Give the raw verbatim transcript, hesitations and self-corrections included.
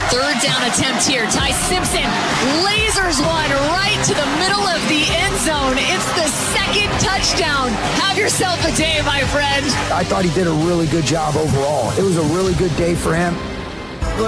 Third down attempt here. Ty Simpson lasers one right to the middle of the end zone. It's the second touchdown. Have yourself a day, my friend. I thought he did a really good job overall. It was a really good day for him.